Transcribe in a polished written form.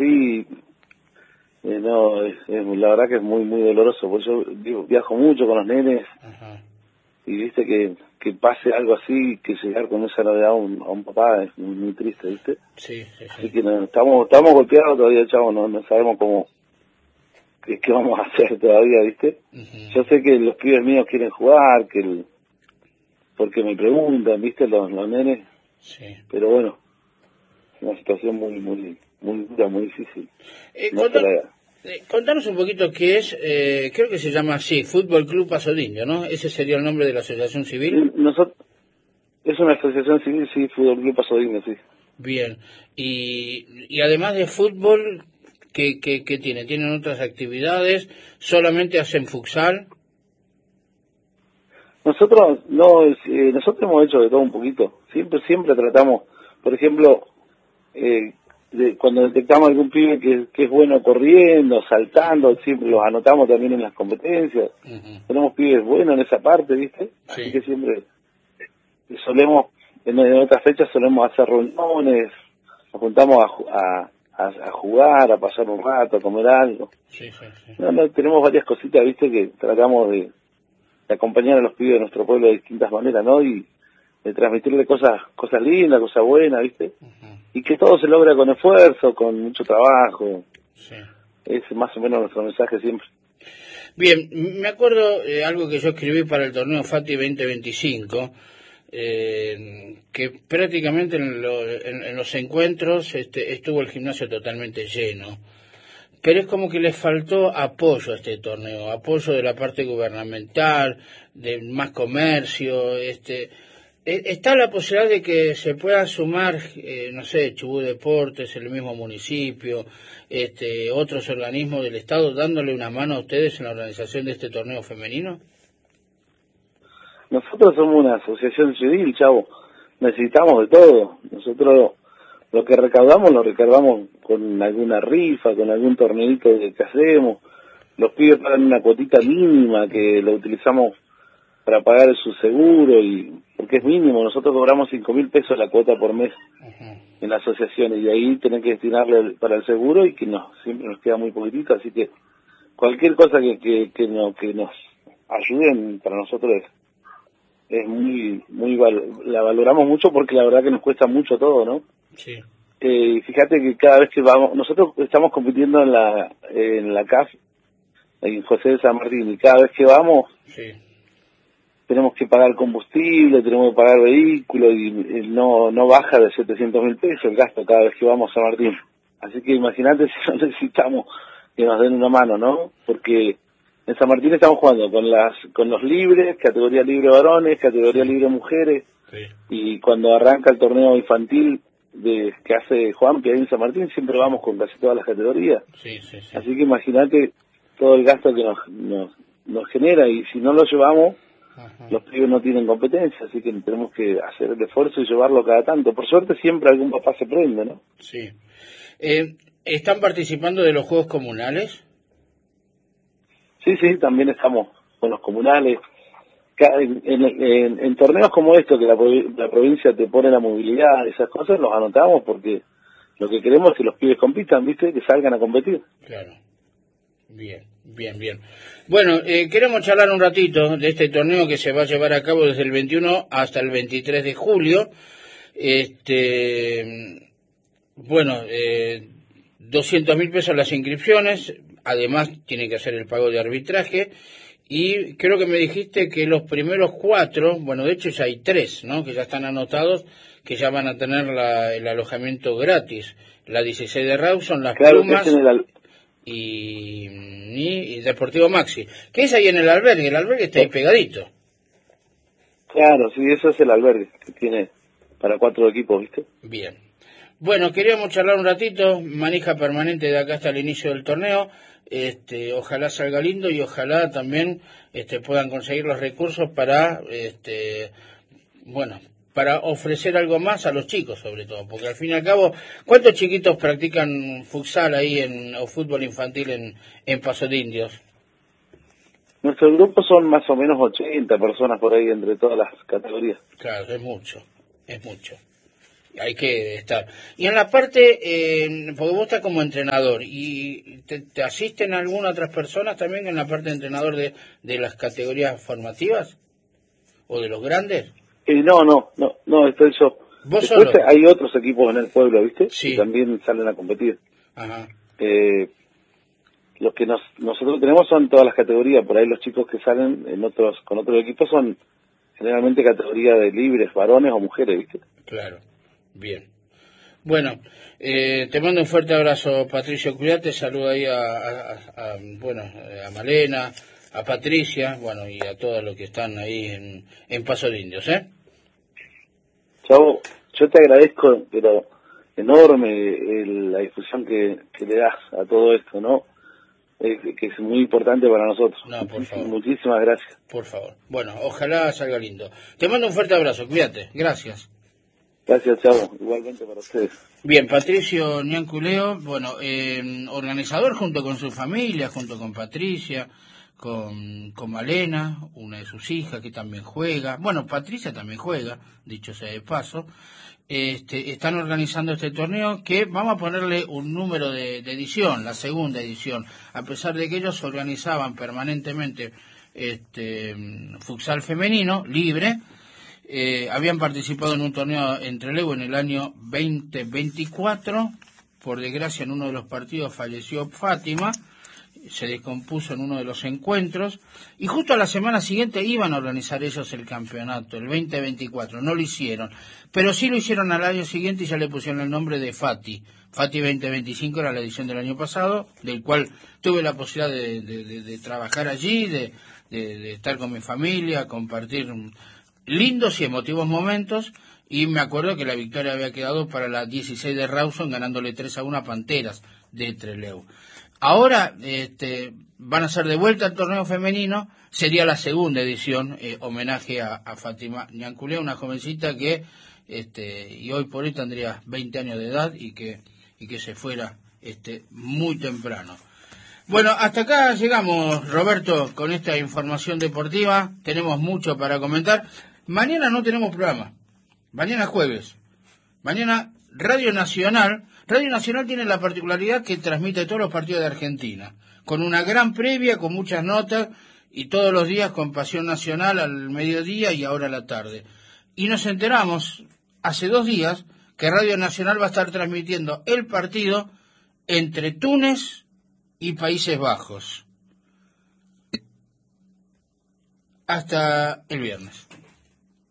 así, no, la verdad que es muy, muy doloroso, porque yo viajo mucho con los nenes. Ajá. Y viste que pase algo así, que llegar con esa novedad a un papá es muy, muy triste, ¿viste? Sí, sí, Así sí. que no, estamos golpeados todavía, chavo, no sabemos qué vamos a hacer todavía, ¿viste? Uh-huh. Yo sé que los pibes míos quieren jugar, porque me preguntan, ¿viste? Los nenes, Sí. pero bueno, es una situación muy, muy, muy dura, muy difícil. No se Conta- la... contanos un poquito qué es, creo que se llama así, Fútbol Club Paso de Indio, ¿no? Ese sería el nombre de la asociación civil. Nosotros, es una asociación civil, sí, Fútbol Club Paso Digno, sí. Bien. Y además de fútbol, ¿qué tiene? ¿Tienen otras actividades? ¿Solamente hacen futsal? Nosotros no, nosotros hemos hecho de todo un poquito. Siempre tratamos, por ejemplo, cuando detectamos algún pibe que es bueno corriendo, saltando, siempre los anotamos también en las competencias. Uh-huh. Tenemos pibes buenos en esa parte, ¿viste? Así Sí. que siempre solemos, en otras fechas solemos hacer reuniones, nos juntamos a jugar, a pasar un rato, a comer algo. Sí, sí, sí. No, tenemos varias cositas, ¿viste? Que tratamos de acompañar a los pibes de nuestro pueblo de distintas maneras, ¿no? Y de transmitirle cosas lindas, cosas buenas, ¿viste? Uh-huh. Y que todo se logra con esfuerzo, con mucho trabajo. Sí. Es más o menos nuestro mensaje siempre. Bien, me acuerdo algo que yo escribí para el torneo FATI 2025, que prácticamente en los encuentros estuvo el gimnasio totalmente lleno, pero es como que les faltó apoyo a este torneo, apoyo de la parte gubernamental, de más comercio, ¿está la posibilidad de que se puedan sumar, no sé, Chubut Deportes, el mismo municipio, otros organismos del Estado, dándole una mano a ustedes en la organización de este torneo femenino? Nosotros somos una asociación civil, chavo. Necesitamos de todo. Nosotros lo que recaudamos, lo recaudamos con alguna rifa, con algún torneito que hacemos. Los pibes pagan una cuotita mínima que lo utilizamos para pagar su seguro, y porque es mínimo. Nosotros cobramos 5.000 pesos la cuota por mes Ujú. en la asociación, y de ahí tienen que destinarle para el seguro, y que siempre nos queda muy poquitito. Así que cualquier cosa que nos ayuden para nosotros es la valoramos mucho, porque la verdad que nos cuesta mucho todo, ¿no? Sí, Fíjate que cada vez que vamos, nosotros estamos compitiendo en la CAF, en José de San Martín, y cada vez que vamos sí. tenemos que pagar combustible, tenemos que pagar vehículos, y no baja de 700.000 pesos el gasto cada vez que vamos a San Martín. Así que imagínate si no necesitamos que nos den una mano, ¿no? Porque en San Martín estamos jugando con los libres, categoría libre varones, categoría Sí, libre mujeres, sí, y cuando arranca el torneo infantil que hace Juan ahí en San Martín, siempre vamos con casi todas las categorías. sí, sí, sí. Así que imagínate todo el gasto que nos genera, y si no lo llevamos, Ajá. los pibes no tienen competencia, así que tenemos que hacer el esfuerzo y llevarlo cada tanto. Por suerte siempre algún papá se prende, ¿no? Sí. ¿Están participando de los Juegos Comunales? Sí, también estamos con los comunales. En torneos como esto, que la provincia te pone la movilidad, esas cosas, los anotamos, porque lo que queremos es que los pibes compitan, ¿viste? Que salgan a competir. Claro. Bien, bien, bien. Bueno, queremos charlar un ratito de este torneo que se va a llevar a cabo desde el 21 hasta el 23 de julio. Bueno, 200.000 pesos las inscripciones, además tiene que hacer el pago de arbitraje, y creo que me dijiste que los primeros 4, bueno, de hecho ya hay 3, ¿no?, que ya están anotados, que ya van a tener el alojamiento gratis. La 16 de Rawson, las Claro, que es Plumas y Deportivo Maxi, que es ahí en el albergue está ahí pegadito. Claro, sí, eso es el albergue, que tiene para 4 equipos, ¿viste? Bien. Bueno, queríamos charlar un ratito, manija permanente de acá hasta el inicio del torneo. Ojalá salga lindo, y ojalá también puedan conseguir los recursos para bueno, para ofrecer algo más a los chicos, sobre todo, porque al fin y al cabo, ¿cuántos chiquitos practican futsal ahí o fútbol infantil en Paso de Indios? Nuestro grupo son más o menos 80 personas por ahí, entre todas las categorías. Claro, es mucho, es mucho. hay que estar. Y en la parte, porque vos estás como entrenador, ¿y te asisten algunas otras personas también en la parte de entrenador de las categorías formativas? ¿O de los grandes? No, estoy yo. ¿Vos Después solo? hay otros equipos en el pueblo, ¿viste? Sí. Que también salen a competir. Ajá. Los que nosotros tenemos son todas las categorías. Por ahí los chicos que salen con otros equipos son generalmente categoría de libres, varones o mujeres, ¿viste? Claro, bien. Bueno, te mando un fuerte abrazo, Patricio. Cuídate, saludo ahí a Malena, a Patricia, bueno, y a todos los que están ahí en Paso de Indios, ¿eh? Chavo, yo te agradezco, pero enorme la difusión que le das a todo esto, ¿no? Que es muy importante para nosotros. No, por favor. Muchísimas gracias. Por favor. Bueno, ojalá salga lindo. Te mando un fuerte abrazo, cuídate. Gracias. Gracias, Chavo. Igualmente para ustedes. Bien, Patricio Nianculeo, bueno, organizador junto con su familia, junto con Patricia, con Malena, una de sus hijas que también juega. Bueno, Patricia también juega, dicho sea de paso. Están organizando este torneo que vamos a ponerle un número de edición, la segunda edición, a pesar de que ellos organizaban permanentemente futsal femenino, libre. Habían participado en un torneo en Trelew en el año 2024. Por desgracia, en uno de los partidos falleció Fátima, se descompuso en uno de los encuentros, y justo a la semana siguiente iban a organizar ellos el campeonato, el 2024. No lo hicieron, pero sí lo hicieron al año siguiente y ya le pusieron el nombre de Fati. Fati 2025 era la edición del año pasado, del cual tuve la posibilidad de trabajar allí, de estar con mi familia, compartir lindos y emotivos momentos, y me acuerdo que la victoria había quedado para la 16 de Rawson, ganándole 3-1 a Panteras de Trelew. Ahora van a ser de vuelta al torneo femenino, sería la segunda edición, homenaje a Fátima Nianculeo, una jovencita que y hoy por hoy tendría 20 años de edad y que se fuera muy temprano. Bueno, hasta acá llegamos, Roberto, con esta información deportiva. Tenemos mucho para comentar. Mañana no tenemos programa. Mañana jueves. Mañana Radio Nacional. Radio Nacional tiene la particularidad que transmite todos los partidos de Argentina, con una gran previa, con muchas notas, y todos los días con Pasión Nacional al mediodía y ahora a la tarde. Y nos enteramos hace 2 días que Radio Nacional va a estar transmitiendo el partido entre Túnez y Países Bajos. Hasta el viernes.